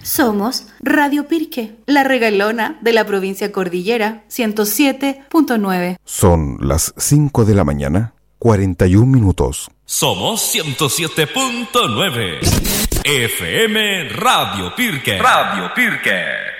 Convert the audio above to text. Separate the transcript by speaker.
Speaker 1: Somos Radio Pirque, la regalona de la provincia Cordillera, 107.9.
Speaker 2: Son las 5 de la mañana, 41 minutos.
Speaker 3: Somos 107.9 FM Radio Pirque. Radio Pirque.